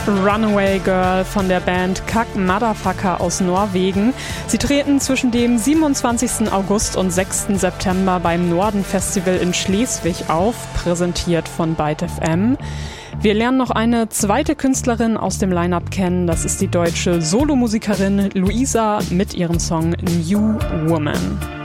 Runaway Girl von der Band Kack Motherfucker aus Norwegen. Sie treten zwischen dem 27. August und 6. September beim Norden Festival in Schleswig auf, präsentiert von Byte FM. Wir lernen noch eine zweite Künstlerin aus dem Line-Up kennen. Das ist die deutsche Solomusikerin Luisa mit ihrem Song New Woman.